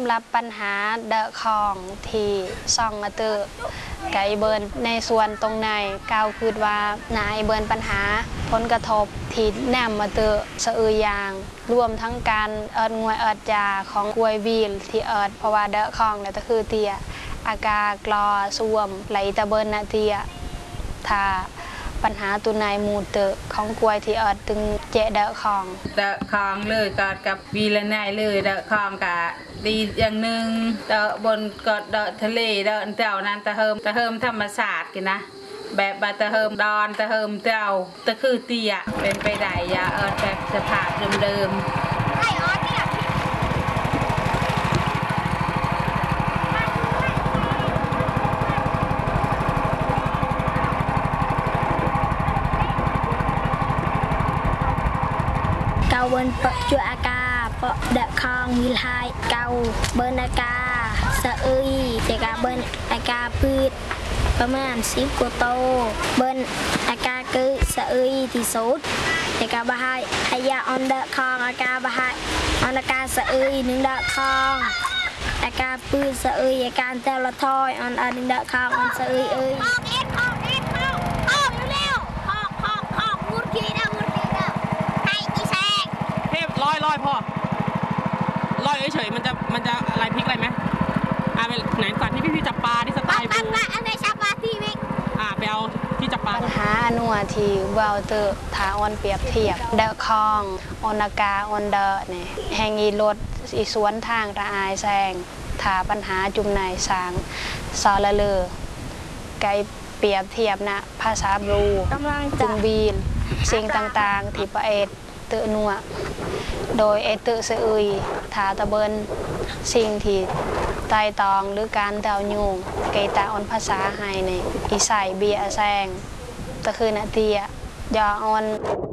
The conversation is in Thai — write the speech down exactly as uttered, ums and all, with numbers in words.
ำหรับปัญหาเดอะคองที่ซ่องมาเตอร์ไก่เบิร์นในส่วนตรงในก้าวคือว่านายเบิร์นปัญหาผลกระทบที่แนมมาเตอร์สะอือยางรวมทั้งการเอิดงวยเอิดยาของกวยวีลที่เอิดเพราะว่าเดอะคองเนี่ยก็คือเตียอากากรอส่วมไหลตะเบิร์นนาเตียถ้าปัญหาตัวนายมูเตอร์ของกวยที่เอิดตึงเจเดอะคองเดอะคองเลยกอดกับวีละนายเลยเดอะคองกะดีอย่างหนึ่งเดอะบนกอดเดอะทะเลเดอะเจ้านั้นตะเฮิมตะเฮิมธรรมศาสตร์กันนะแบบบาตะเฮิมดอนตะเฮิมเจ้าตะคือเตี้ยเป็นไปได้ยาเอิดแบบสภาพเดิมเกาบนเปาะจัวอากาเปาะเดะคองมีลายเกาเบิร์นอากาสะอึยเจกาเบิร์นอากาพืชประมาณสิบกว่าโตเบิร์นอากาคือสะอึยที่สุดเจกาบะไฮอายาออนเดะคองอากาบะไฮออนอากาสะอึยหนึ่งเดะคองอากาพืชสะอึยอาการเตลทอยออนอันหนึ่งเดะคองออนสะอึยเอ้ยลอยลอยพ่อลอยเฉยมันจะมันจะอะไรพลิกอะไรไหมอ่าไปไหนก่อนที่พี่พี่จับปลาที่สไตล์บูอันไหนจับปลาที่วิกอ่าไปเอาที่จับปลาปัญหาหนัวที่เบลเตอร์ถาออนเปรียบเทียบเดอะคองออนากาออนเดอร์เนี่ยแห่งอีรถอีสวนทางระอายแซงถาปัญหาจุ่มในสางซอละเลอไกเปรียบเทียบนะภาษาบรูจุงบีนสิ่งต่างๆที่ประเอตเตอนัวโดยเอเตอร์เซอุยถาตะเบินสิ่งที่ไต่ตองหรือการเดายุงเกตาออนภาษาไฮในอีใส่เบียแซงตะคือนาเตียยอออน